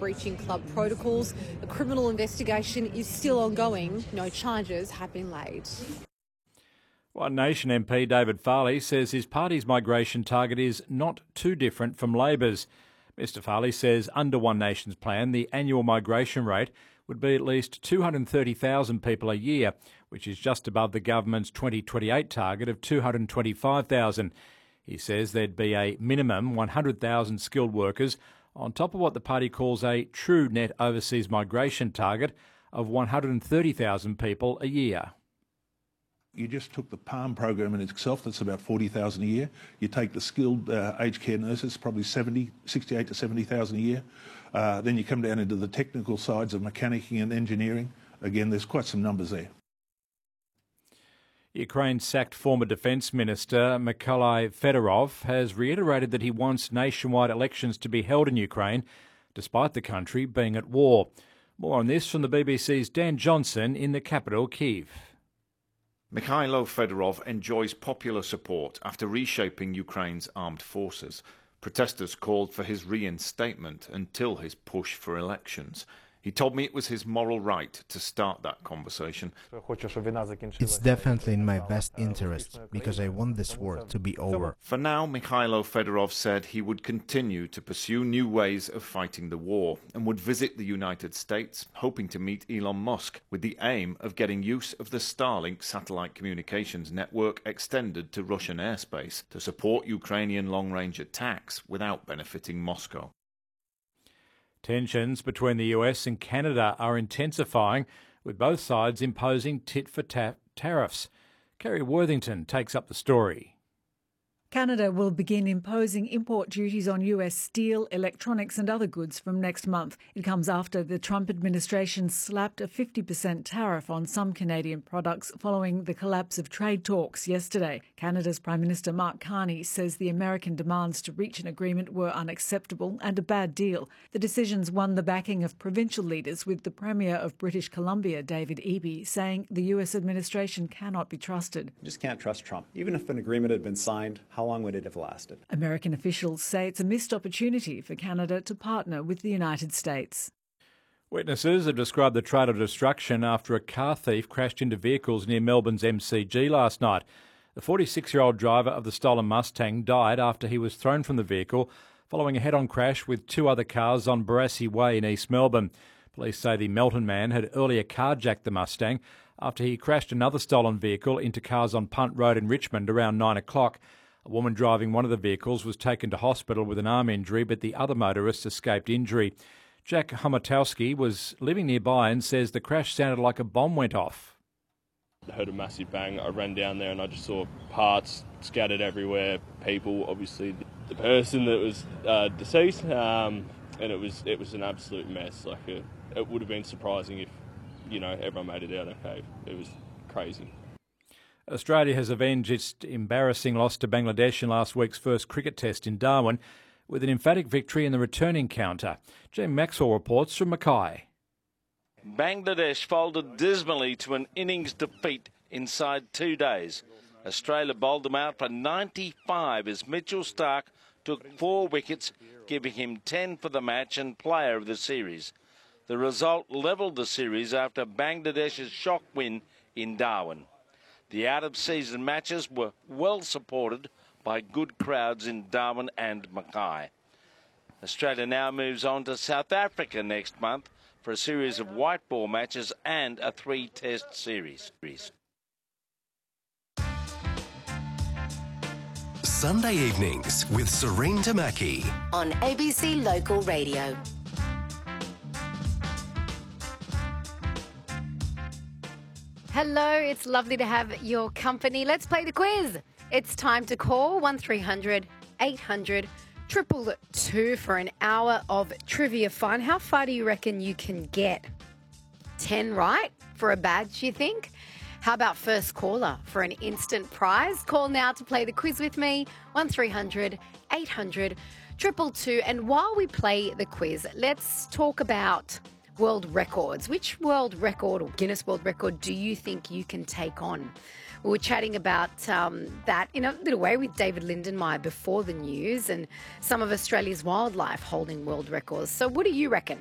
breaching club protocols. A criminal investigation is still ongoing. No charges have been laid. One Nation MP David Farley says his party's migration target is not too different from Labor's. Mr Farley says under One Nation's plan, the annual migration rate would be at least 230,000 people a year, which is just above the government's 2028 target of 225,000. He says there'd be a minimum 100,000 skilled workers on top of what the party calls a true net overseas migration target of 130,000 people a year. You just took the PALM program in itself, that's about 40,000 a year. You take the skilled aged care nurses, probably 68 to 70,000 a year. Then you come down into the technical sides of mechanicking and engineering. Again, there's quite some numbers there. Ukraine sacked former Defence Minister Mykola Fedorov has reiterated that he wants nationwide elections to be held in Ukraine, despite the country being at war. More on this from the BBC's Dan Johnson in the capital, Kyiv. Mikhailo Fedorov enjoys popular support after reshaping Ukraine's armed forces. Protesters called for his reinstatement until his push for elections. He told me it was his moral right to start that conversation. It's definitely in my best interest, because I want this war to be over. For now, Mikhailo Fedorov said he would continue to pursue new ways of fighting the war and would visit the United States, hoping to meet Elon Musk, with the aim of getting use of the Starlink satellite communications network extended to Russian airspace to support Ukrainian long-range attacks without benefiting Moscow. Tensions between the US and Canada are intensifying, with both sides imposing tit-for-tat tariffs. Kerry Worthington takes up the story. Canada will begin imposing import duties on US steel, electronics and other goods from next month. It comes after the Trump administration slapped a 50% tariff on some Canadian products following the collapse of trade talks yesterday. Canada's Prime Minister Mark Carney says the American demands to reach an agreement were unacceptable and a bad deal. The decisions won the backing of provincial leaders, with the Premier of British Columbia, David Eby, saying the US administration cannot be trusted. You just can't trust Trump. Even if an agreement had been signed, how long would it have lasted? American officials say it's a missed opportunity for Canada to partner with the United States. Witnesses have described the trail of destruction after a car thief crashed into vehicles near Melbourne's MCG last night. The 46-year-old driver of the stolen Mustang died after he was thrown from the vehicle following a head-on crash with two other cars on Barassi Way in East Melbourne. Police say the Melton man had earlier carjacked the Mustang after he crashed another stolen vehicle into cars on Punt Road in Richmond around 9 o'clock. A woman driving one of the vehicles was taken to hospital with an arm injury, but the other motorist escaped injury. Jack Homotowski was living nearby and says the crash sounded like a bomb went off. I heard a massive bang. I ran down there and I just saw parts scattered everywhere, people, obviously the person that was deceased, and it was an absolute mess. It would have been surprising if, everyone made it out okay. It was crazy. Australia has avenged its embarrassing loss to Bangladesh in last week's first cricket test in Darwin with an emphatic victory in the return encounter. Jim Maxwell reports from Mackay. Bangladesh folded dismally to an innings defeat inside 2 days. Australia bowled them out for 95 as Mitchell Starc took 4 wickets, giving him 10 for the match and player of the series. The result levelled the series after Bangladesh's shock win in Darwin. The out-of-season matches were well supported by good crowds in Darwin and Mackay. Australia now moves on to South Africa next month for a series of white ball matches and a 3-test series. Sunday evenings with Serene Tamaki on ABC Local Radio. Hello, it's lovely to have your company. Let's play the quiz. It's time to call 1300 800 222 for an hour of trivia fun. How far do you reckon you can get? 10 right for a badge, you think? How about first caller for an instant prize? Call now to play the quiz with me, 1300 800 222. And while we play the quiz, let's talk about world records. Which world record or Guinness World Record do you think you can take on? We were chatting about that in a little way with David Lindenmayer before the news and some of Australia's wildlife holding world records. So what do you reckon?